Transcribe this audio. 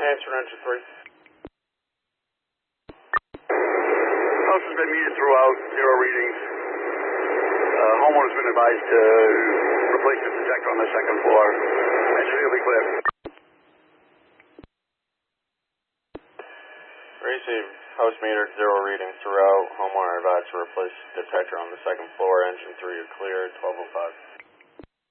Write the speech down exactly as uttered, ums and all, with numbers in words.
Answer engine three. House has been metered throughout, zero readings. Uh, homeowner's been advised to replace the detector on the second floor. Engine will be clear. Receive. House meter, zero readings throughout. Homeowner advised to replace detector on the second floor. Engine three, you're clear. twelve oh five.